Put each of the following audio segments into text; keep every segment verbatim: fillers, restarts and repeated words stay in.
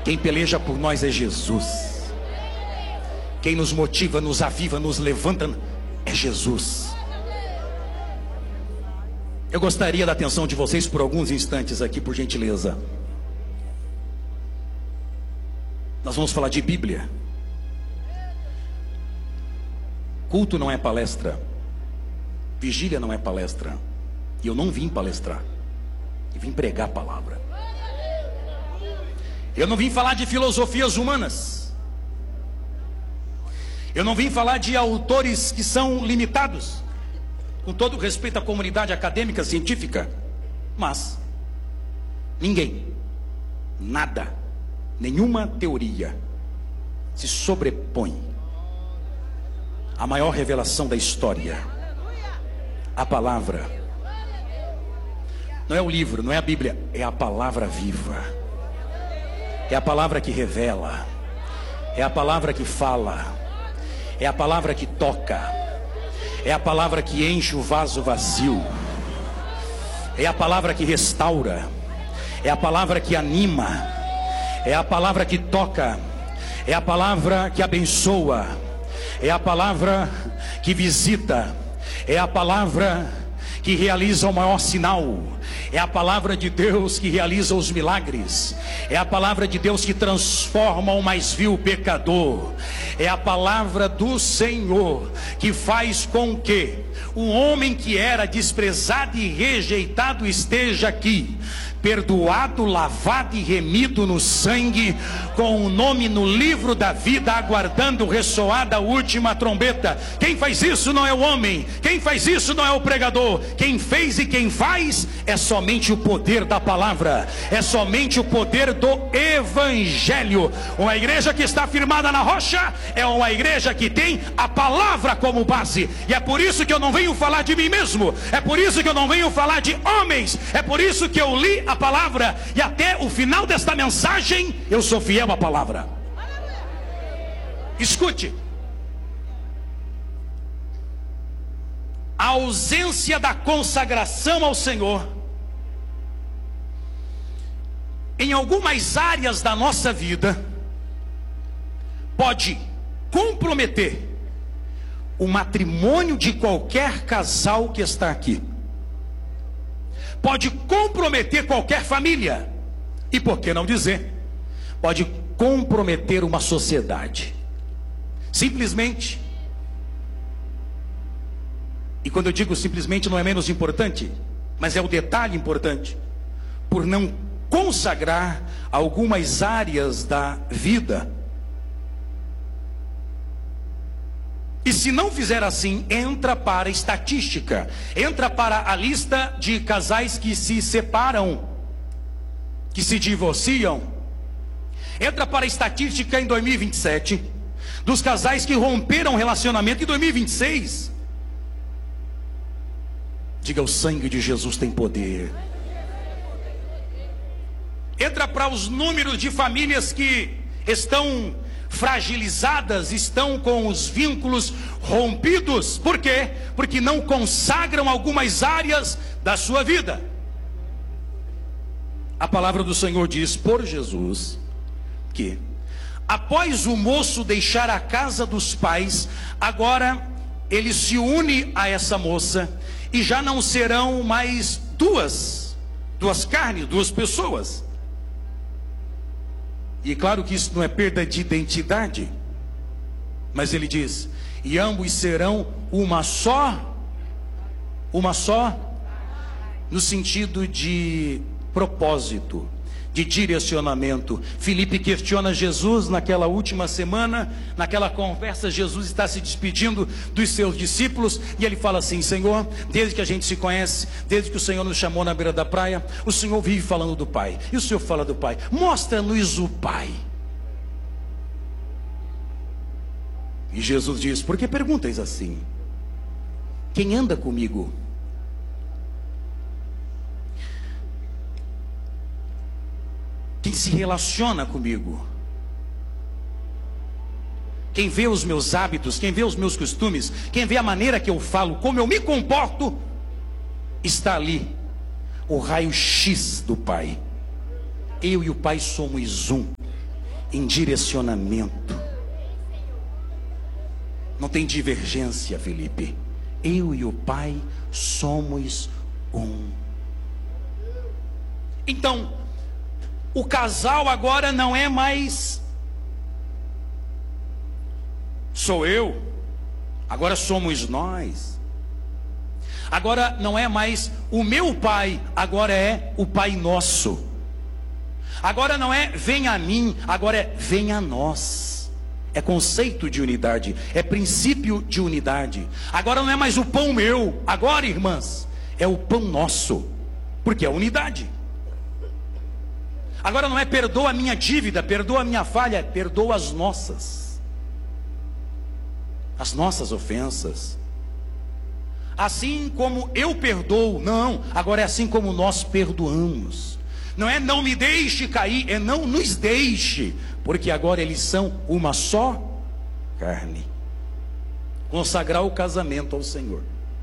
Quem peleja por nós é Jesus. Quem nos motiva, nos aviva, nos levanta é Jesus. Eu gostaria da atenção de vocês por alguns instantes aqui, por gentileza. Nós vamos falar de Bíblia. Culto não é palestra. Vigília não é palestra. E eu não vim palestrar. Eu vim pregar a palavra. Eu não vim falar de filosofias humanas. Eu não vim falar de autores que são limitados, com todo respeito à comunidade acadêmica, científica. Mas ninguém, nada, nenhuma teoria se sobrepõe à maior revelação da história, a palavra. Não é o livro, não é a Bíblia, é a palavra viva. É a palavra que revela, é a palavra que fala, é a palavra que toca, é a palavra que enche o vaso vazio, é a palavra que restaura, é a palavra que anima, é a palavra que toca, é a palavra que abençoa, é a palavra que visita, é a palavra que realiza o maior sinal, é a palavra de Deus que realiza os milagres, é a palavra de Deus que transforma o mais vil pecador, é a palavra do Senhor que faz com que o homem que era desprezado e rejeitado esteja aqui, perdoado, lavado e remido no sangue, com o nome no livro da vida, aguardando ressoar da última trombeta. Quem faz isso não é o homem, quem faz isso não é o pregador, quem fez e quem faz é somente o poder da palavra, é somente o poder do evangelho. Uma igreja que está firmada na rocha é uma igreja que tem a palavra como base, e é por isso que eu não venho falar de mim mesmo, é por isso que eu não venho falar de homens, é por isso que eu li a palavra, e até o final desta mensagem eu sou fiel à palavra. Escute: a ausência da consagração ao Senhor em algumas áreas da nossa vida pode comprometer o matrimônio de qualquer casal que está aqui, pode comprometer qualquer família, e por que não dizer, pode comprometer uma sociedade. Simplesmente, e quando eu digo simplesmente não é menos importante, mas é o detalhe importante, por não consagrar algumas áreas da vida. E se não fizer assim, entra para a estatística, entra para a lista de casais que se separam, que se divorciam, entra para a estatística em dois mil e vinte e sete, dos casais que romperam o relacionamento em dois mil e vinte e seis. Diga: o sangue de Jesus tem poder. Entra para os números de famílias que estão fragilizadas, estão com os vínculos rompidos. Por quê? Porque não consagram algumas áreas da sua vida. A palavra do Senhor diz por Jesus que após o moço deixar a casa dos pais, agora ele se une a essa moça, e já não serão mais duas, duas carnes, duas pessoas. E claro que isso não é perda de identidade, mas ele diz: e ambos serão uma só, uma só, no sentido de propósito, de direcionamento. Filipe questiona Jesus naquela última semana, naquela conversa. Jesus está se despedindo dos seus discípulos, e ele fala assim: Senhor, desde que a gente se conhece, desde que o Senhor nos chamou na beira da praia, o Senhor vive falando do Pai, e o Senhor fala do Pai, mostra-nos o Pai. E Jesus diz: por que perguntas assim? Quem anda comigo? Quem se relaciona comigo, quem vê os meus hábitos, quem vê os meus costumes, quem vê a maneira que eu falo, como eu me comporto, está ali o raio-x do Pai. Eu e o Pai somos um. em direcionamento. Não tem divergência, Felipe. Eu e o Pai somos um. Então, o casal agora não é mais sou eu, agora somos nós. Agora não é mais o meu pai, agora é o Pai nosso. Agora não é vem a mim, agora é vem a nós. É conceito de unidade, é princípio de unidade. Agora não é mais o pão meu, agora, irmãs, é o pão nosso, porque é unidade. Agora não é perdoa a minha dívida, perdoa a minha falha, perdoa as nossas. As nossas ofensas. Assim como eu perdoo, não, agora é assim como nós perdoamos. Não é não me deixe cair, é não nos deixe, porque agora eles são uma só carne. Consagrar o casamento ao Senhor.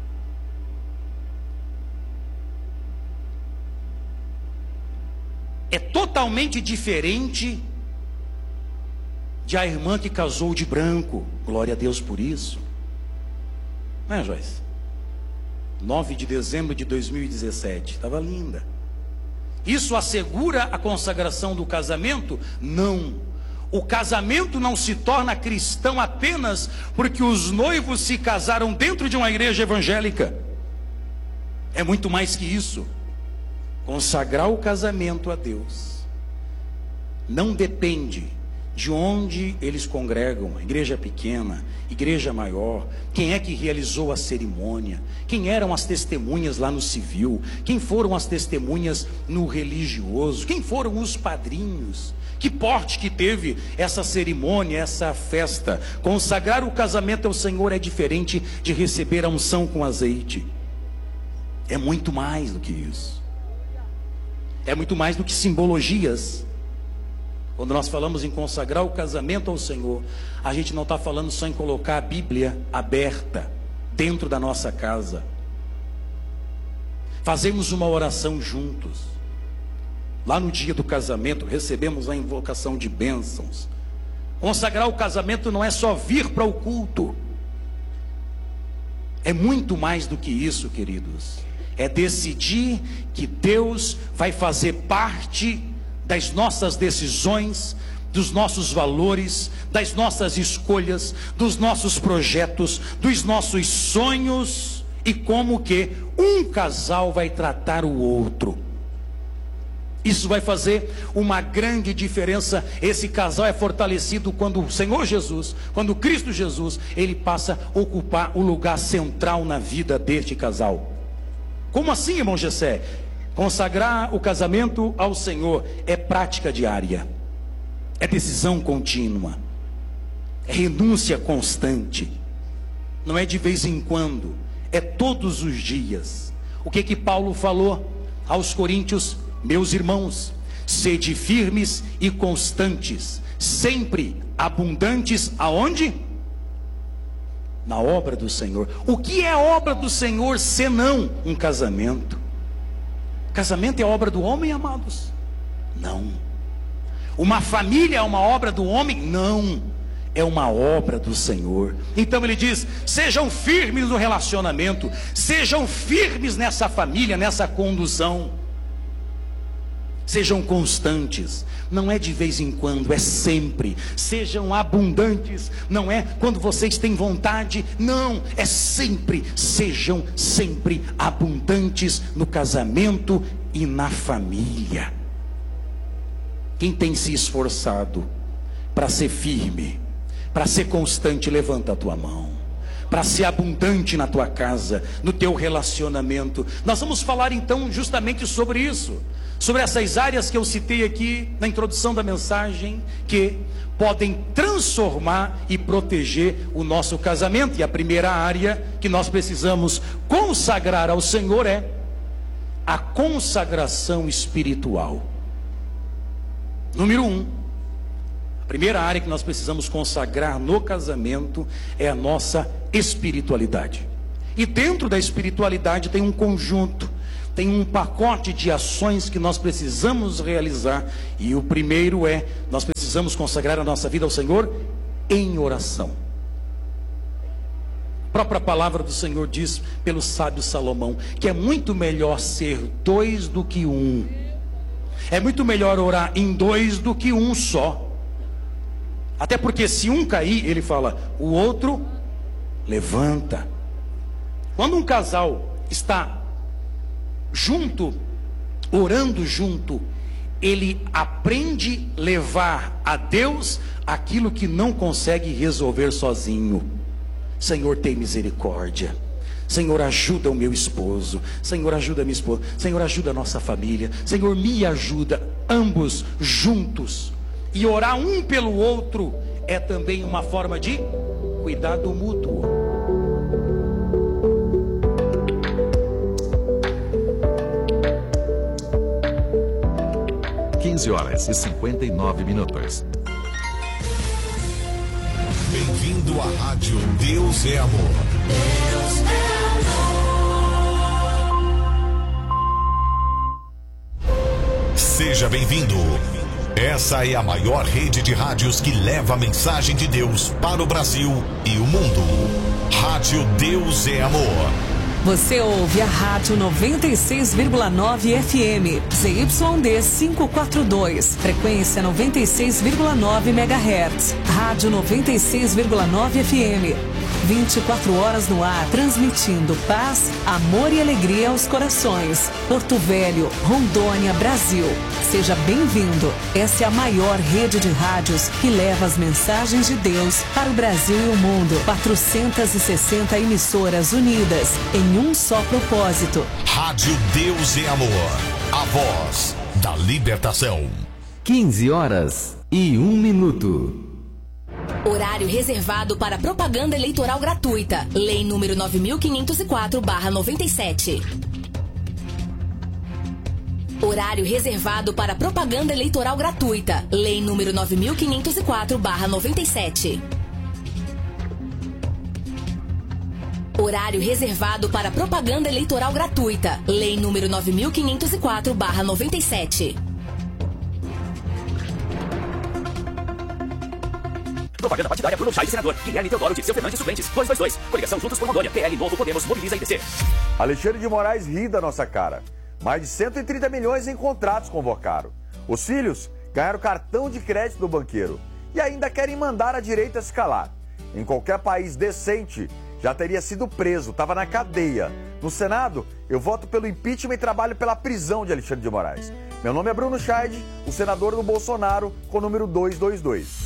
É totalmente diferente de a irmã que casou de branco. Glória a Deus por isso. Não é, Joyce? nove de dezembro de dois mil e dezessete. Estava linda. Isso assegura a consagração do casamento? Não. O casamento não se torna cristão apenas porque os noivos se casaram dentro de uma igreja evangélica. É muito mais que isso. Consagrar o casamento a Deus não depende de onde eles congregam, igreja pequena, igreja maior, quem é que realizou a cerimônia, quem eram as testemunhas lá no civil, quem foram as testemunhas no religioso, quem foram os padrinhos, que porte que teve essa cerimônia, essa festa. Consagrar o casamento ao Senhor é diferente de receber a unção com azeite. É muito mais do que isso. É muito mais do que simbologias. Quando nós falamos em consagrar o casamento ao Senhor, a gente não está falando só em colocar a Bíblia aberta dentro da nossa casa. Fazemos uma oração juntos. Lá no dia do casamento, recebemos a invocação de bênçãos. Consagrar o casamento não é só vir para o culto. É muito mais do que isso, queridos. É decidir que Deus vai fazer parte das nossas decisões, dos nossos valores, das nossas escolhas, dos nossos projetos, dos nossos sonhos, e como que um casal vai tratar o outro. Isso vai fazer uma grande diferença. Esse casal é fortalecido quando o Senhor Jesus, quando Cristo Jesus, ele passa a ocupar o lugar central na vida deste casal. Como assim, irmão Gessé? Consagrar o casamento ao Senhor é prática diária, é decisão contínua, é renúncia constante. Não é de vez em quando, é todos os dias. O que que Paulo falou aos coríntios? Meus irmãos, sede firmes e constantes, sempre abundantes aonde? Na obra do Senhor. O que é obra do Senhor senão um casamento? Casamento é obra do homem, amados? Não. Uma família é uma obra do homem? Não. É uma obra do Senhor. Então ele diz: sejam firmes no relacionamento, sejam firmes nessa família, nessa condução. Sejam constantes, não é de vez em quando, é sempre. Sejam abundantes, não é quando vocês têm vontade, não, é sempre. Sejam sempre abundantes no casamento e na família. Quem tem se esforçado para ser firme, para ser constante, levanta a tua mão. Para ser abundante na tua casa, no teu relacionamento. Nós vamos falar então justamente sobre isso, sobre essas áreas que eu citei aqui na introdução da mensagem, que podem transformar e proteger o nosso casamento. E a primeira área que nós precisamos consagrar ao Senhor é a consagração espiritual. Número um, a primeira área que nós precisamos consagrar no casamento é a nossa espiritualidade. E dentro da espiritualidade tem um conjunto, tem um pacote de ações que nós precisamos realizar. E o primeiro é, nós precisamos precisamos consagrar a nossa vida ao Senhor em oração. A própria palavra do Senhor diz pelo sábio Salomão que é muito melhor ser dois do que um. É muito melhor orar em dois do que um só. Até porque se um cair, ele fala, o outro levanta. Quando um casal está junto, orando junto, ele aprende a levar a Deus aquilo que não consegue resolver sozinho. Senhor, tem misericórdia. Senhor, ajuda o meu esposo. Senhor, ajuda a minha esposa. Senhor, ajuda a nossa família. Senhor, me ajuda. Ambos juntos. E orar um pelo outro é também uma forma de cuidado mútuo. quinze horas e cinquenta e nove minutos. Bem-vindo à rádio Deus é Amor. Deus é amor. Seja bem-vindo. Essa é a maior rede de rádios que leva a mensagem de Deus para o Brasil e o mundo. Rádio Deus é Amor. Você ouve a Rádio noventa e seis vírgula nove F M, Z Y D quinhentos e quarenta e dois, frequência noventa e seis vírgula nove megahertz. Rádio noventa e seis vírgula nove F M, vinte e quatro horas no ar, transmitindo paz, amor e alegria aos corações. Porto Velho, Rondônia, Brasil. Seja bem-vindo. Essa é a maior rede de rádios que leva as mensagens de Deus para o Brasil e o mundo. quatrocentas e sessenta emissoras unidas em um só propósito. Rádio Deus é Amor, a voz da libertação. quinze horas e um minuto. Horário reservado para propaganda eleitoral gratuita. Lei número nove mil quinhentos e quatro barra noventa e sete. Horário reservado para propaganda eleitoral gratuita. Lei número nove mil quinhentos e quatro barra noventa e sete. Horário reservado para propaganda eleitoral gratuita. Lei número nove mil quinhentos e quatro barra noventa e sete. Propaganda partidária Bruno Chay, senador. Guilherme Teodoro, Dirceu Fernandes, suplentes. dois dois dois. Coligação Juntos por Rondônia. P L Novo Podemos mobiliza I D C. Alexandre de Moraes ri da nossa cara. Mais de cento e trinta milhões em contratos convocaram. Os filhos ganharam cartão de crédito do banqueiro. E ainda querem mandar a direita se calar. Em qualquer país decente, já teria sido preso, estava na cadeia. No Senado, eu voto pelo impeachment e trabalho pela prisão de Alexandre de Moraes. Meu nome é Bruno Chay, o senador do Bolsonaro, com o número duzentos e vinte e dois.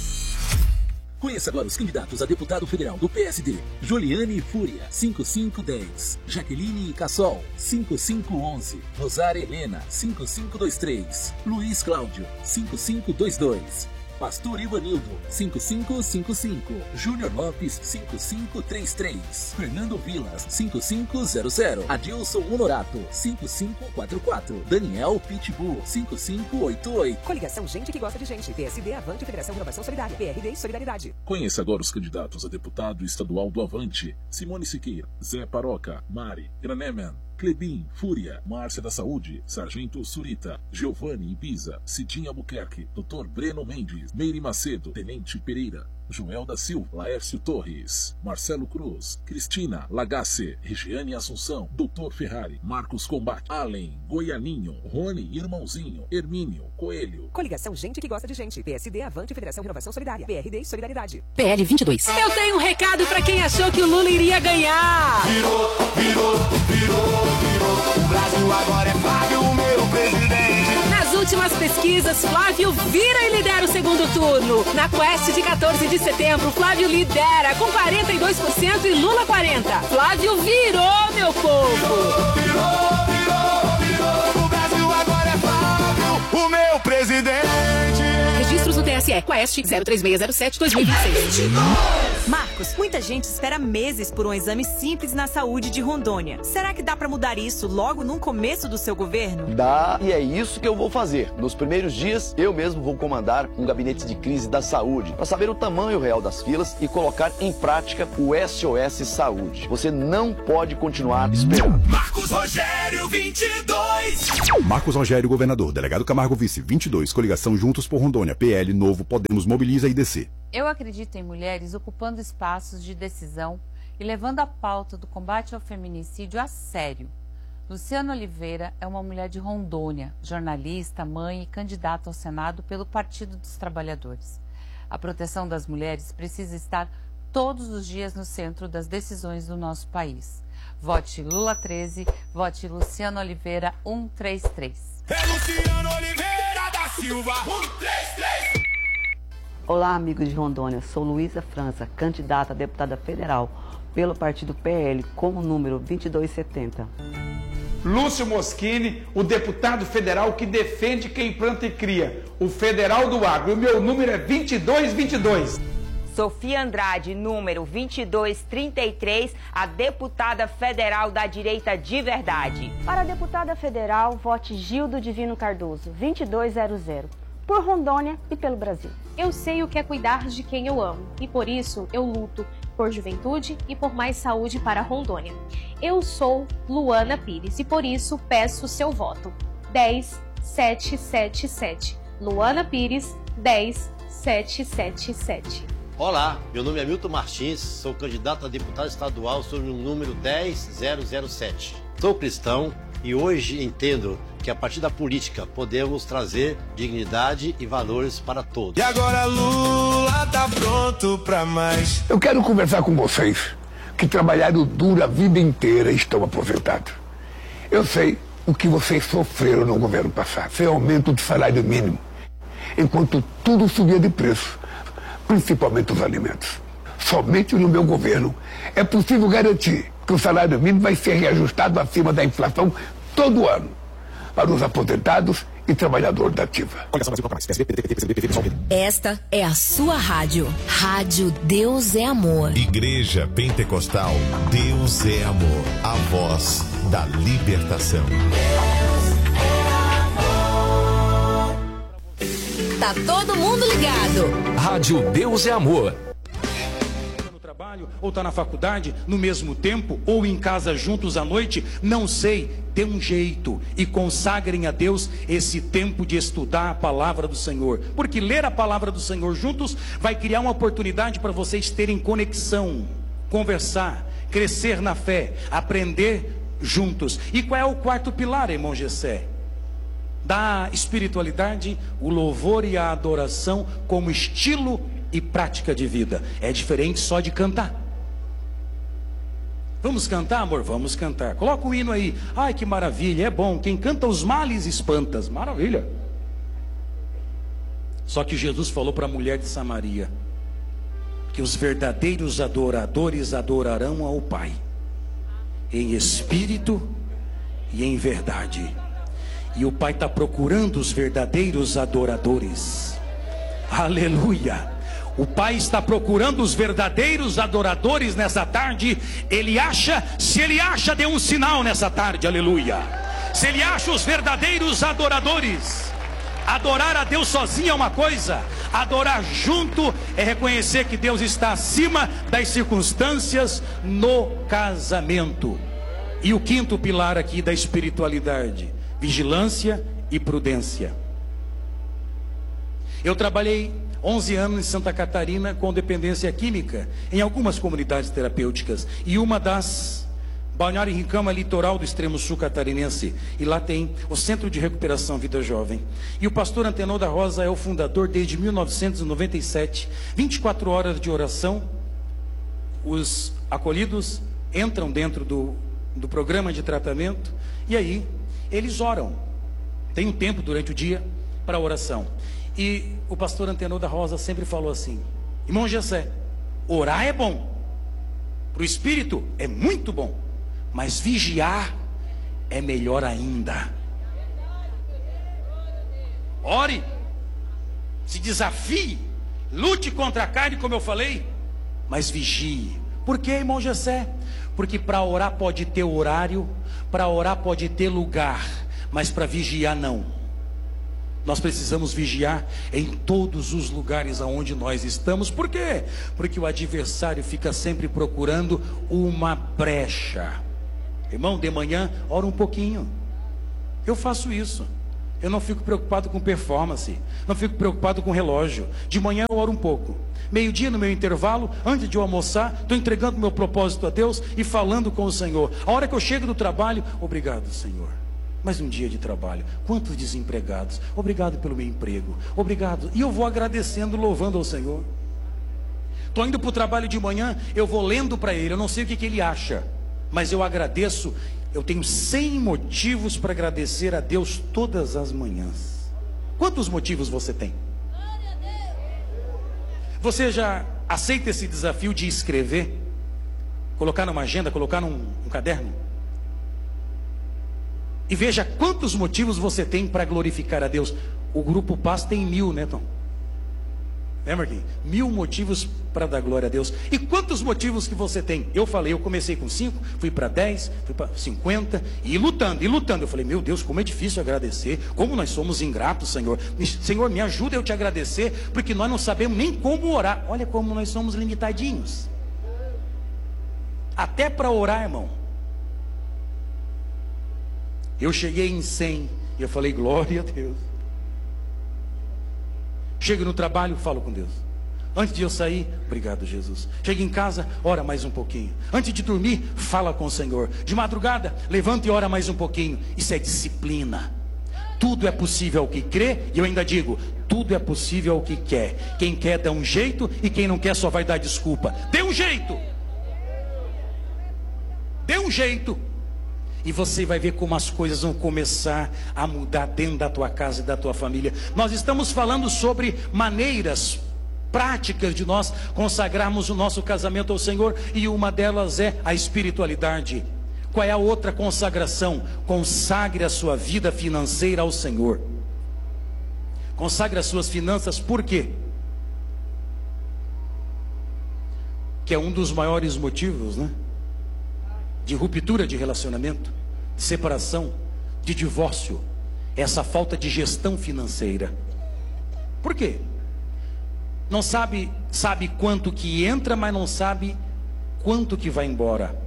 Conheça agora os candidatos a deputado federal do P S D. Juliane Fúria, cinco cinco um zero. Jaqueline Cassol, cinco cinco um um. Rosária Helena, cinco cinco dois três. Luiz Cláudio, cinco cinco dois dois. Pastor Ivanildo, cinco cinco cinco cinco. Júnior Lopes, cinco cinco três três. Fernando Vilas, cinco cinco zero zero. Adilson Honorato, cinco cinco quatro quatro. Daniel Pitbull, cinco cinco oito oito. Coligação Gente que Gosta de Gente. P S D, Avante, Federação Renovação Solidária. P R D e Solidariedade. Conheça agora os candidatos a deputado estadual do Avante. Simone Siqueira, Zé Paroca, Mari, Graneman, Clebin, Fúria, Márcia da Saúde, Sargento Surita, Giovanni Ibiza, Cidinha Albuquerque, doutor Breno Mendes, Meire Macedo, Tenente Pereira, Joel da Silva, Laércio Torres, Marcelo Cruz, Cristina Lagasse, Regiane Assunção, doutor Ferrari, Marcos Combate, Allen, Goianinho, Rony, Irmãozinho, Hermínio, Coelho. Coligação Gente que Gosta de Gente. P S D, Avante, Federação Renovação Solidária. P R D e Solidariedade. P L vinte e dois. Eu tenho um recado pra quem achou que o Lula iria ganhar. Virou, virou, virou, virou. O Brasil agora é Flávio, o meu presidente. Nas últimas pesquisas, Flávio vira e lidera o segundo turno. Na Quest de quatorze de setembro, Flávio lidera com quarenta e dois por cento e Lula quarenta por cento. Flávio virou, meu povo! Virou, virou, virou. O Brasil agora é Flávio, o meu presidente. Registros no T S E. Quest zero três seis zero sete dois mil e vinte e seis. Marcos, muita gente espera meses por um exame simples na saúde de Rondônia. Será que dá para mudar isso logo no começo do seu governo? Dá, e é isso que eu vou fazer. Nos primeiros dias, eu mesmo vou comandar um gabinete de crise da saúde para saber o tamanho real das filas e colocar em prática o S O S Saúde. Você não pode continuar esperando. Marcos Rogério, vinte e dois. Marcos Rogério, governador. Delegado Camargo, vice, vinte e dois. Coligação Juntos por Rondônia. P L Novo Novo Podemos Mobiliza I D C. Eu acredito em mulheres ocupando espaços de decisão e levando a pauta do combate ao feminicídio a sério. Luciana Oliveira é uma mulher de Rondônia, jornalista, mãe e candidata ao Senado pelo Partido dos Trabalhadores. A proteção das mulheres precisa estar todos os dias no centro das decisões do nosso país. Vote Lula treze, vote Luciana Oliveira cento e trinta e três. É Luciana Oliveira da Silva cento e trinta e três. Olá, amigos de Rondônia. Sou Luísa França, candidata a deputada federal pelo partido P L com o número vinte e dois setenta. Lúcio Moschini, o deputado federal que defende quem planta e cria, o federal do agro. O meu número é vinte e dois vinte e dois. Sofia Andrade, número vinte e dois trinta e três, a deputada federal da direita de verdade. Para a deputada federal, vote Gildo Divino Cardoso, vinte e dois zero zero, por Rondônia e pelo Brasil. Eu sei o que é cuidar de quem eu amo e por isso eu luto por juventude e por mais saúde para Rondônia. Eu sou Luana Pires e por isso peço seu voto. dez sete sete sete. Luana Pires, dez sete sete sete. Olá, meu nome é Milton Martins, sou candidato a deputado estadual sob o número dez zero zero sete. Sou cristão e hoje entendo que a partir da política podemos trazer dignidade e valores para todos. E agora Lula tá pronto pra mais. Eu quero conversar com vocês que trabalharam duro a vida inteira e estão aposentados. Eu sei o que vocês sofreram no governo passado, sem aumento de salário mínimo, enquanto tudo subia de preço, principalmente os alimentos. Somente no meu governo é possível garantir que o salário mínimo vai ser reajustado acima da inflação todo ano para os aposentados e trabalhadores da ativa. Esta é a sua rádio. Rádio Deus é Amor. Igreja Pentecostal Deus é Amor. A voz da libertação. Tá todo mundo ligado. Rádio Deus é Amor. Ou está na faculdade, no mesmo tempo, ou em casa juntos à noite, não sei, dê um jeito e consagrem a Deus esse tempo de estudar a palavra do Senhor, porque ler a palavra do Senhor juntos vai criar uma oportunidade para vocês terem conexão, conversar, crescer na fé, aprender juntos. E qual é o quarto pilar, irmão Gessé? Da espiritualidade, o louvor e a adoração como estilo e prática de vida. É diferente só de cantar. Vamos cantar, amor? Vamos cantar. Coloca o hino aí. Ai, que maravilha, é bom. Quem canta os males espantas. Maravilha. Só que Jesus falou para a mulher de Samaria que os verdadeiros adoradores adorarão ao Pai em espírito e em verdade. E o Pai está procurando os verdadeiros adoradores. Aleluia. O Pai está procurando os verdadeiros adoradores nessa tarde. Ele acha, se Ele acha, dê um sinal nessa tarde, aleluia. Se Ele acha os verdadeiros adoradores. Adorar a Deus sozinho é uma coisa, adorar junto é reconhecer que Deus está acima das circunstâncias no casamento. E o quinto pilar aqui da espiritualidade: vigilância e prudência. Eu trabalhei onze anos em Santa Catarina com dependência química em algumas comunidades terapêuticas, e uma das, Balneário Rincão, é litoral do extremo sul catarinense, e lá tem o Centro de Recuperação Vida Jovem, e o pastor Antenor da Rosa é o fundador desde mil novecentos e noventa e sete. vinte e quatro horas de oração. Os acolhidos entram dentro do, do programa de tratamento, e aí eles oram. Tem um tempo durante o dia para oração. E o pastor Antenor da Rosa sempre falou assim: irmão Gessé, orar é bom, para o espírito é muito bom, mas vigiar é melhor ainda. Ore, se desafie, lute contra a carne, como eu falei, mas vigie. Por quê, irmão Gessé? Porque para orar pode ter horário, para orar pode ter lugar, mas para vigiar não. Nós precisamos vigiar em todos os lugares aonde nós estamos. Por quê? Porque o adversário fica sempre procurando uma brecha. Irmão, de manhã, ora um pouquinho. Eu faço isso. Eu não fico preocupado com performance, não fico preocupado com relógio. De manhã eu oro um pouco, meio-dia no meu intervalo, antes de eu almoçar, estou entregando meu propósito a Deus e falando com o Senhor. A hora que eu chego do trabalho, obrigado, Senhor, mais um dia de trabalho. Quantos desempregados, obrigado pelo meu emprego, obrigado. E eu vou agradecendo, louvando ao Senhor. Estou indo para o trabalho de manhã, eu vou lendo para Ele, eu não sei o que, que Ele acha, mas eu agradeço. Eu tenho cem motivos para agradecer a Deus todas as manhãs. Quantos motivos você tem? Você já aceita esse desafio de escrever? Colocar numa agenda, colocar num, num caderno? E veja quantos motivos você tem para glorificar a Deus. O Grupo Paz tem mil, né, Tom? Lembra aqui? Mil motivos para dar glória a Deus. E quantos motivos que você tem? Eu falei, eu comecei com cinco, fui para dez, fui para cinquenta, e lutando, e lutando. Eu falei, meu Deus, como é difícil agradecer, como nós somos ingratos, Senhor. Senhor, me ajuda eu te agradecer, porque nós não sabemos nem como orar. Olha como nós somos limitadinhos. Até para orar, irmão. Eu cheguei em cem, e eu falei, glória a Deus. Chego no trabalho, falo com Deus. Antes de eu sair, obrigado, Jesus. Chego em casa, ora mais um pouquinho. Antes de dormir, fala com o Senhor. De madrugada, levanta e ora mais um pouquinho. Isso é disciplina. Tudo é possível ao que crê, e eu ainda digo, tudo é possível ao que quer. Quem quer dá um jeito, e quem não quer só vai dar desculpa. Dê um jeito. Dê um jeito. E você vai ver como as coisas vão começar a mudar dentro da tua casa e da tua família. Nós estamos falando sobre maneiras práticas de nós consagrarmos o nosso casamento ao Senhor, e uma delas é a espiritualidade. Qual é a outra consagração? Consagre a sua vida financeira ao Senhor. Consagre as suas finanças, por quê? Que é um dos maiores motivos, né? De ruptura de relacionamento, de separação, de divórcio, essa falta de gestão financeira. Por quê? Não sabe, sabe quanto que entra, mas não sabe quanto que vai embora.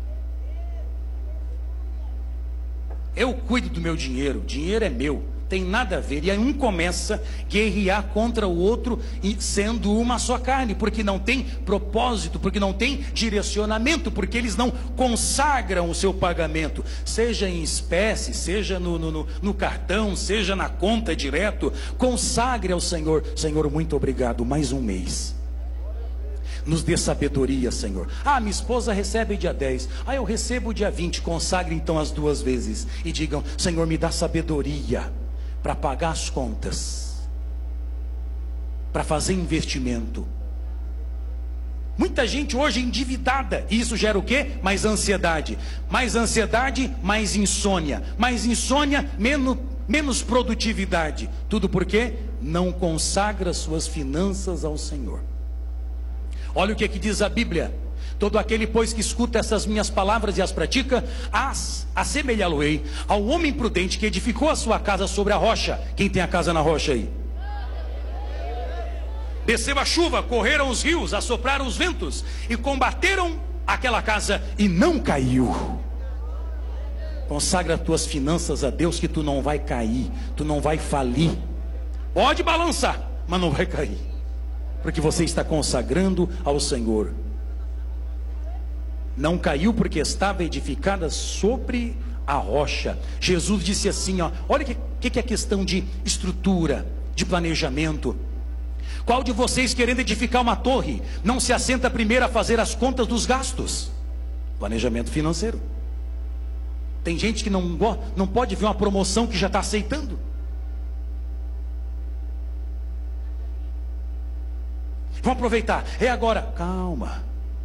Eu cuido do meu dinheiro, dinheiro é meu, tem nada a ver. E aí um começa a guerrear contra o outro, e sendo uma só carne, porque não tem propósito, porque não tem direcionamento, porque eles não consagram o seu pagamento, seja em espécie, seja no, no, no, no cartão, seja na conta direto. Consagre ao Senhor. Senhor, muito obrigado, mais um mês. Nos dê sabedoria, Senhor. Ah, minha esposa recebe dia dez. Ah, eu recebo dia vinte. Consagre então as duas vezes e digam, Senhor, me dá sabedoria para pagar as contas, para fazer investimento. Muita gente hoje endividada, e isso gera o quê? Mais ansiedade. Mais ansiedade, mais insônia. Mais insônia, menos, menos produtividade. Tudo porque não consagra suas finanças ao Senhor. Olha o que, que diz a Bíblia. Todo aquele, pois, que escuta essas minhas palavras e as pratica, as assemelhá-lo-ei ao homem prudente que edificou a sua casa sobre a rocha. Quem tem a casa na rocha aí? Desceu a chuva, correram os rios, assopraram os ventos e combateram aquela casa e não caiu. Consagra as tuas finanças a Deus, que tu não vai cair, tu não vai falir. Pode balançar, mas não vai cair, porque você está consagrando ao Senhor. Não caiu porque estava edificada sobre a rocha. Jesus disse assim, ó, olha o que, que é questão de estrutura, de planejamento. Qual de vocês, querendo edificar uma torre, não se assenta primeiro a fazer as contas dos gastos? Planejamento financeiro. Tem gente que não, não pode ver uma promoção que já está aceitando. Vamos aproveitar, é agora. Calma.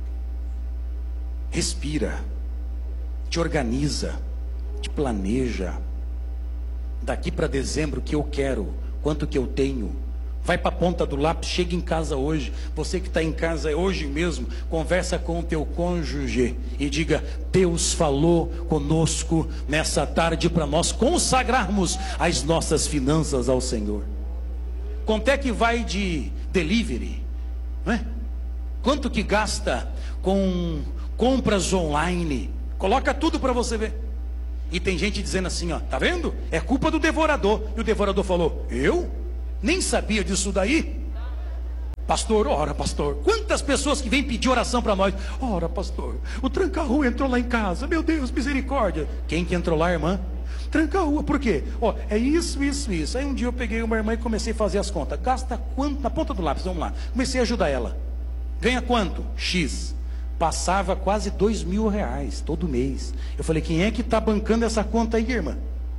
Respira, te organiza, te planeja. Daqui para dezembro, o que eu quero, quanto que eu tenho. Vai para a ponta do lápis, chega em casa hoje. Você que está em casa hoje mesmo, conversa com o teu cônjuge e diga, Deus falou conosco nessa tarde para nós consagrarmos as nossas finanças ao Senhor. Quanto é que vai de delivery? Não é? Quanto que gasta com compras online? Coloca tudo para você ver. E tem gente dizendo assim, ó, tá vendo? É culpa do devorador. E o devorador falou, eu? Nem sabia disso daí. Pastor, ora pastor, quantas pessoas que vêm pedir oração para nós. Ora pastor, o tranca-rua entrou lá em casa, meu Deus, misericórdia. Quem que entrou lá, irmã? Tranca-rua, por quê? Ó, é isso, isso, isso. Aí um dia eu peguei uma irmã e comecei a fazer as contas. Gasta quanto? Na ponta do lápis, vamos lá. Comecei a ajudar ela. Ganha quanto? X. Passava quase dois mil reais todo mês. Eu falei, quem é que está bancando essa conta aí, irmã?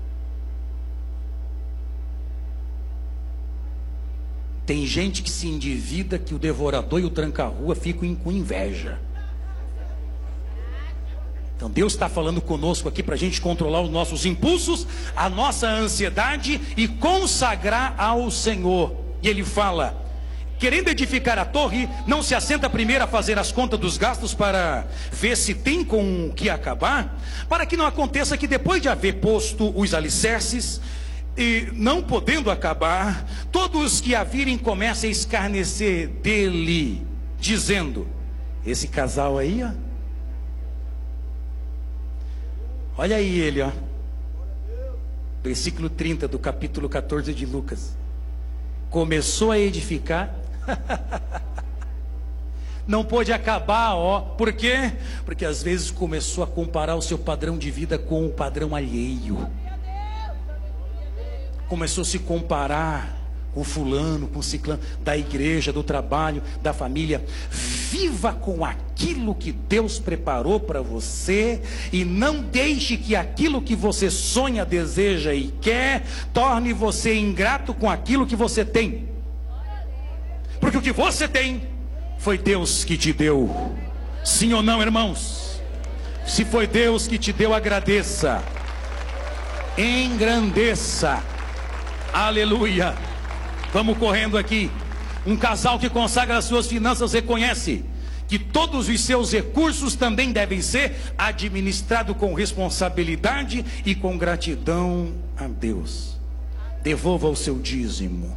Tem gente que se endivida que o devorador e o tranca-rua ficam com inveja. Então Deus está falando conosco aqui para a gente controlar os nossos impulsos, a nossa ansiedade e consagrar ao Senhor. E Ele fala, querendo edificar a torre, não se assenta primeiro a fazer as contas dos gastos para ver se tem com o que acabar, para que não aconteça que depois de haver posto os alicerces, e não podendo acabar, todos que a virem comecem a escarnecer dele, dizendo, esse casal aí, ó, olha aí ele, ó, versículo trinta do capítulo quatorze de Lucas, começou a edificar, não pôde acabar, ó, por quê? Porque às vezes começou a comparar o seu padrão de vida com o padrão alheio, começou a se comparar com fulano, com ciclano, da igreja, do trabalho, da família. Viva com aquilo que Deus preparou para você e não deixe que aquilo que você sonha, deseja e quer torne você ingrato com aquilo que você tem, porque o que você tem foi Deus que te deu. Sim ou não, irmãos? Se foi Deus que te deu, agradeça, engrandeça. Aleluia. Vamos correndo aqui. Um casal que consagra as suas finanças reconhece que todos os seus recursos também devem ser administrados com responsabilidade e com gratidão a Deus. Devolva o seu dízimo,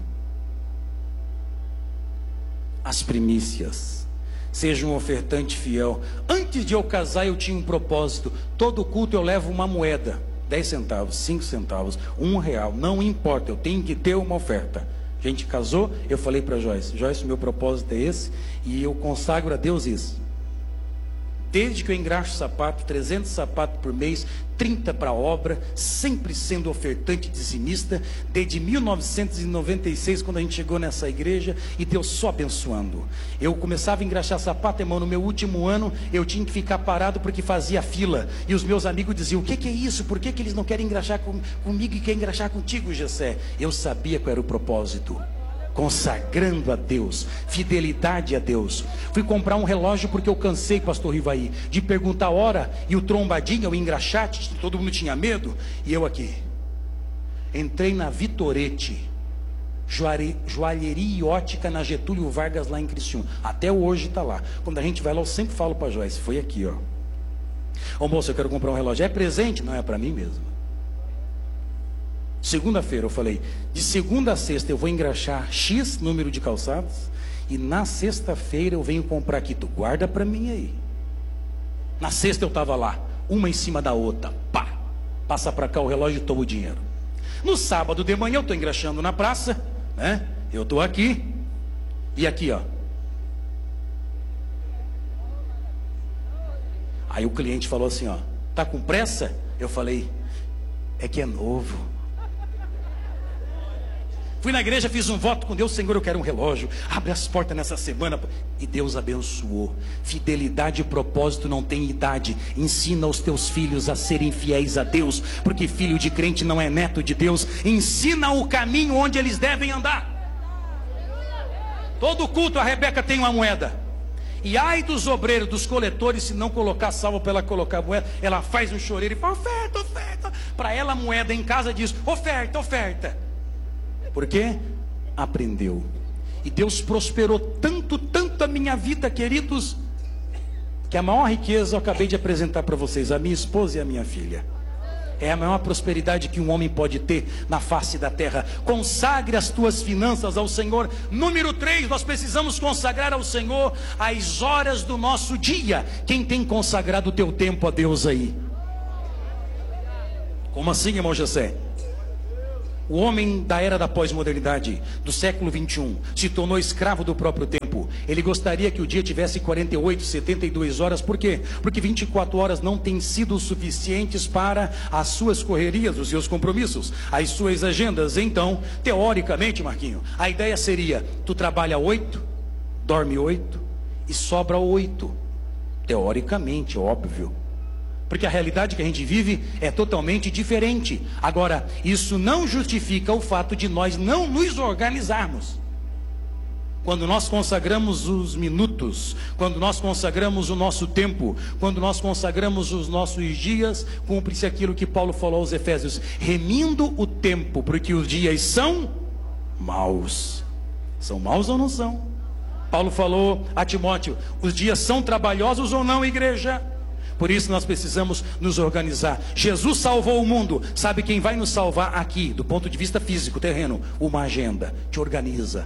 as primícias. Seja um ofertante fiel. Antes de eu casar eu tinha um propósito. Todo culto eu levo uma moeda, dez centavos, cinco centavos, um real, não importa, eu tenho que ter uma oferta. A gente casou, eu falei para Joyce, Joyce, meu propósito é esse, e eu consagro a Deus isso. Desde que eu engraxo sapato, trezentos sapatos por mês, trinta para obra, sempre sendo ofertante dizimista, desde mil novecentos e noventa e seis, quando a gente chegou nessa igreja, e Deus só abençoando. Eu começava a engraxar sapato, irmão, no meu último ano, eu tinha que ficar parado porque fazia fila, e os meus amigos diziam, o que, que é isso? Por que, que eles não querem engraxar com, comigo e querem engraxar contigo, Gessé? Eu sabia qual era o propósito. Consagrando a Deus, fidelidade a Deus. Fui comprar um relógio porque eu cansei, pastor Rivaí, de perguntar a hora, e o trombadinho, o engraxate, todo mundo tinha medo, e eu aqui entrei na Vitorete, joalheria e ótica na Getúlio Vargas, lá em Criciúma. Até hoje está lá. Quando a gente vai lá, eu sempre falo para Joyce, foi aqui, ó. Ô moço, eu quero comprar um relógio. É presente? Não, é para mim mesmo. Segunda-feira eu falei, de segunda a sexta eu vou engraxar X número de calçados, e na sexta-feira eu venho comprar aqui, tu guarda para mim aí. Na sexta eu estava lá, uma em cima da outra, pá, passa para cá o relógio e toma o dinheiro. No sábado de manhã eu estou engraxando na praça, né? Eu estou aqui, e aqui ó, aí o cliente falou assim, ó, tá com pressa? Eu falei, é que é novo. Fui na igreja, fiz um voto com Deus, Senhor, eu quero um relógio, abre as portas nessa semana, e Deus abençoou. Fidelidade e propósito não tem idade. Ensina os teus filhos a serem fiéis a Deus, porque filho de crente não é neto de Deus. Ensina o caminho onde eles devem andar. Todo culto a Rebeca tem uma moeda, e ai dos obreiros, dos coletores, se não colocar salvo para ela colocar a moeda, ela faz um choreiro e fala, oferta, oferta, para ela a moeda em casa diz, oferta, oferta. Porque aprendeu. E Deus prosperou tanto, tanto a minha vida, queridos, que a maior riqueza eu acabei de apresentar para vocês, a minha esposa e a minha filha. É a maior prosperidade que um homem pode ter na face da terra. Consagre as tuas finanças ao Senhor. Número três, nós precisamos consagrar ao Senhor as horas do nosso dia. Quem tem consagrado o teu tempo a Deus aí? Como assim, irmão Jessé? O homem da era da pós-modernidade, do século vinte e um, se tornou escravo do próprio tempo. Ele gostaria que o dia tivesse quarenta e oito, setenta e duas horas. Por quê? Porque vinte e quatro horas não têm sido suficientes para as suas correrias, os seus compromissos, as suas agendas. Então, teoricamente, Marquinho, a ideia seria: tu trabalha oito, dorme oito e sobra oito. Teoricamente, óbvio. Porque a realidade que a gente vive é totalmente diferente. Agora, isso não justifica o fato de nós não nos organizarmos. Quando nós consagramos os minutos, quando nós consagramos o nosso tempo, quando nós consagramos os nossos dias, cumpre-se aquilo que Paulo falou aos Efésios: remindo o tempo, porque os dias são maus. São maus ou não são? Paulo falou a Timóteo: os dias são trabalhosos ou não, igreja? Por isso nós precisamos nos organizar. Jesus salvou o mundo. Sabe quem vai nos salvar aqui, do ponto de vista físico, terreno? Uma agenda. Te organiza.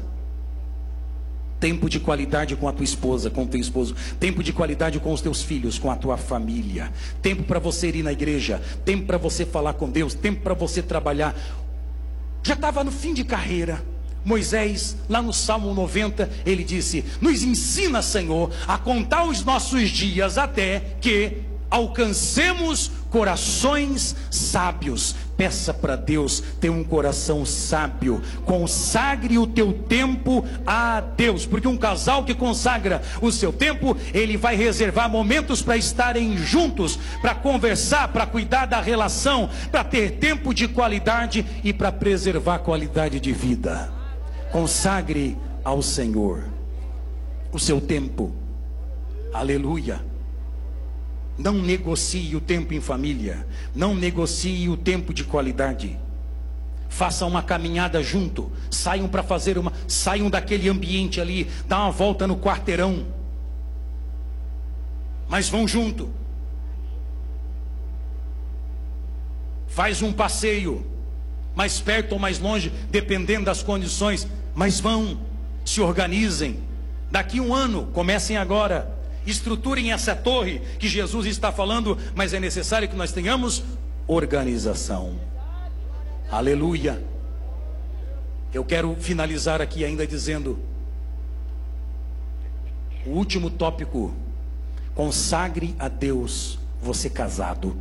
Tempo de qualidade com a tua esposa, com o teu esposo. Tempo de qualidade com os teus filhos, com a tua família. Tempo para você ir na igreja. Tempo para você falar com Deus. Tempo para você trabalhar. Já estava no fim de carreira. Moisés, lá no Salmo noventa, ele disse: nos ensina, Senhor, a contar os nossos dias até que alcancemos corações sábios. Peça para Deus ter um coração sábio. Consagre o teu tempo a Deus, porque um casal que consagra o seu tempo, ele vai reservar momentos para estarem juntos, para conversar, para cuidar da relação, para ter tempo de qualidade e para preservar a qualidade de vida. Consagre ao Senhor o seu tempo. Aleluia. Não negocie o tempo em família. Não negocie o tempo de qualidade. Faça uma caminhada junto. Saiam para fazer uma... Saiam daquele ambiente ali. Dá uma volta no quarteirão. Mas vão junto. Faz um passeio. Mais perto ou mais longe, dependendo das condições. Mas vão, se organizem. Daqui um ano, comecem agora. Estruturem essa torre que Jesus está falando. Mas é necessário que nós tenhamos organização. Aleluia. Eu quero finalizar aqui ainda dizendo: o último tópico: consagre a Deus, você casado,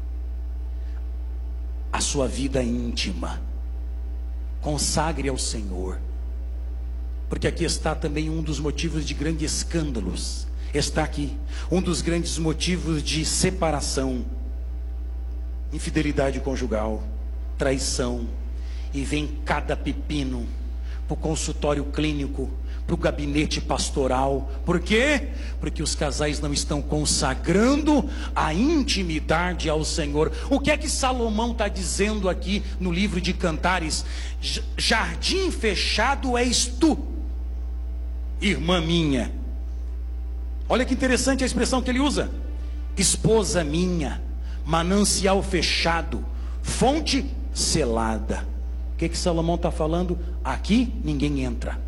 a sua vida íntima. Consagre ao Senhor. Porque aqui está também um dos motivos de grandes escândalos. Está aqui um dos grandes motivos de separação: infidelidade conjugal, traição. E vem cada pepino para o consultório clínico, para o gabinete pastoral. Por quê? Porque os casais não estão consagrando a intimidade ao Senhor. O que é que Salomão está dizendo aqui no livro de Cantares? Jardim fechado és tu, irmã minha. Olha que interessante a expressão que ele usa: esposa minha, manancial fechado, fonte selada. O que que Salomão está falando? Aqui ninguém entra.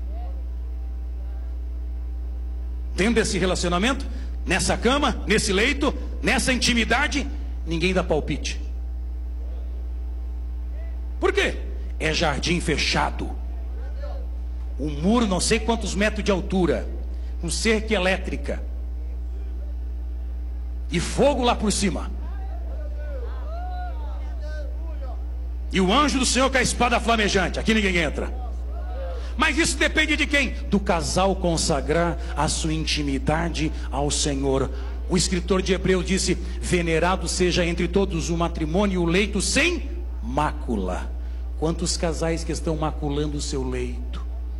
Tendo esse relacionamento, nessa cama, nesse leito, nessa intimidade, ninguém dá palpite. Por quê? É jardim fechado. Um muro não sei quantos metros de altura, com cerca elétrica e fogo lá por cima. E o anjo do Senhor com a espada flamejante. Aqui ninguém entra. Mas isso depende de quem? Do casal consagrar a sua intimidade ao Senhor. O escritor de Hebreus disse: venerado seja entre todos o matrimônio e o leito sem mácula. Quantos casais que estão maculando o seu leito?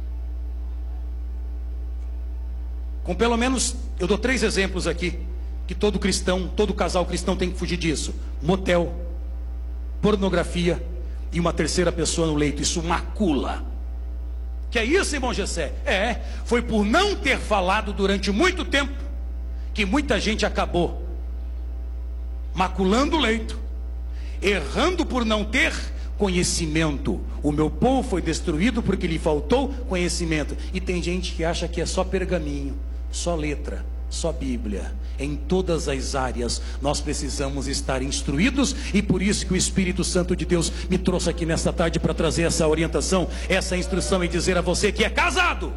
Com pelo menos, eu dou três exemplos aqui, que todo cristão, todo casal cristão tem que fugir disso: motel, pornografia e uma terceira pessoa no leito. Isso macula. Que é isso, irmão Gessé? É, foi por não ter falado durante muito tempo que muita gente acabou maculando o leito, errando por não ter conhecimento. O meu povo foi destruído porque lhe faltou conhecimento. E tem gente que acha que é só pergaminho, só letra. só Bíblia. Em todas as áreas nós precisamos estar instruídos, e por isso que o Espírito Santo de Deus me trouxe aqui nesta tarde para trazer essa orientação, essa instrução, e dizer a você que é casado: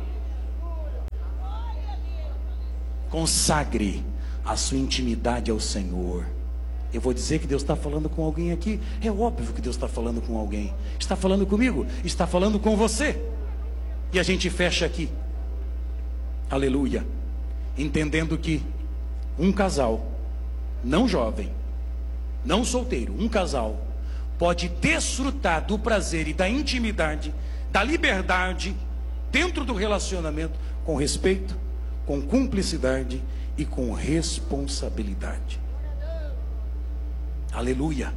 consagre a sua intimidade ao Senhor. Eu vou dizer que Deus está falando com alguém aqui. É óbvio que Deus está falando com alguém. Está falando comigo, está falando com você. E a gente fecha aqui, aleluia, entendendo que um casal, não jovem, não solteiro, um casal pode desfrutar do prazer e da intimidade, da liberdade dentro do relacionamento, com respeito, com cumplicidade e com responsabilidade. Aleluia.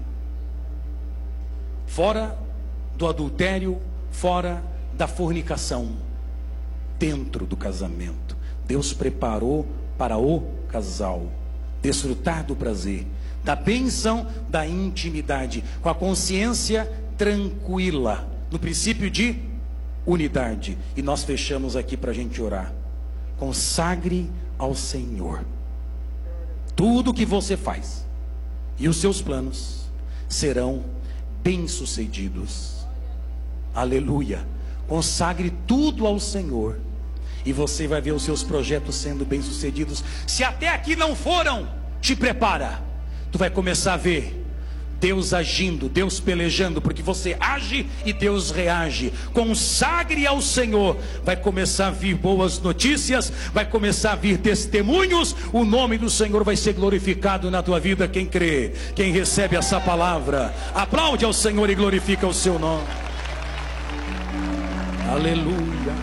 Fora do adultério, fora da fornicação, dentro do casamento, Deus preparou para o casal desfrutar do prazer, da bênção, da intimidade, com a consciência tranquila, no princípio de unidade. E nós fechamos aqui para a gente orar. Consagre ao Senhor tudo o que você faz, e os seus planos serão bem-sucedidos. Aleluia. Consagre tudo ao Senhor, e você vai ver os seus projetos sendo bem-sucedidos. Se até aqui não foram, te prepara. Tu vai começar a ver Deus agindo, Deus pelejando, porque você age e Deus reage. Consagre ao Senhor. Vai começar a vir boas notícias, vai começar a vir testemunhos. O nome do Senhor vai ser glorificado na tua vida. Quem crê, quem recebe essa palavra, aplaude ao Senhor e glorifica o seu nome. Aleluia,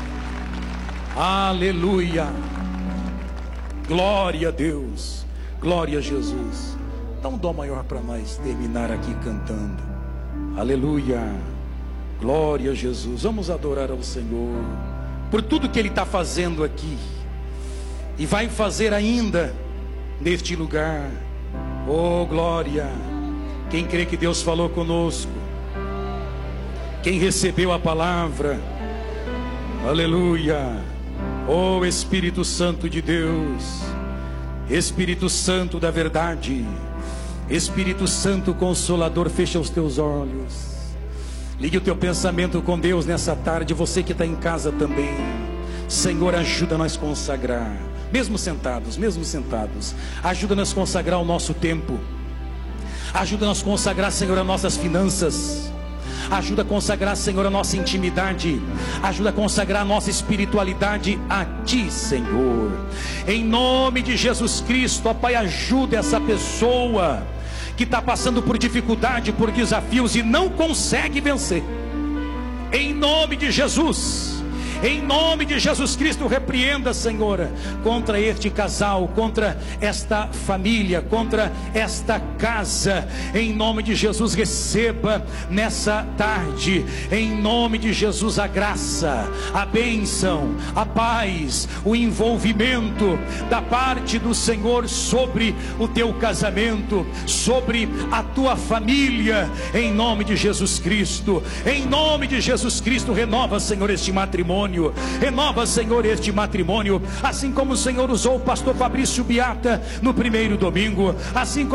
aleluia, glória a Deus, glória a Jesus. Dá um dó maior para nós terminar aqui cantando. Aleluia, glória a Jesus. Vamos adorar ao Senhor por tudo que Ele está fazendo aqui e vai fazer ainda neste lugar. Oh glória. Quem crê que Deus falou conosco, quem recebeu a palavra, aleluia. Oh Espírito Santo de Deus, Espírito Santo da verdade, Espírito Santo Consolador, fecha os teus olhos, ligue o teu pensamento com Deus nessa tarde. Você que está em casa também, Senhor, ajuda nós a consagrar, mesmo sentados, mesmo sentados, ajuda nós a consagrar o nosso tempo, ajuda nós a consagrar, Senhor, as nossas finanças, ajuda a consagrar, Senhor, a nossa intimidade, ajuda a consagrar a nossa espiritualidade a Ti, Senhor, em nome de Jesus Cristo. Ó Pai, ajuda essa pessoa que está passando por dificuldade, por desafios e não consegue vencer, em nome de Jesus. Em nome de Jesus Cristo, repreenda, Senhor, contra este casal, contra esta família, contra esta casa. Em nome de Jesus, receba nessa tarde, em nome de Jesus, a graça, a bênção, a paz, o envolvimento da parte do Senhor sobre o teu casamento, sobre a tua família, em nome de Jesus Cristo. Em nome de Jesus Cristo, renova, Senhor, este matrimônio. Renova, Senhor, este matrimônio, assim como o Senhor usou o pastor Fabrício Biata no primeiro domingo, assim como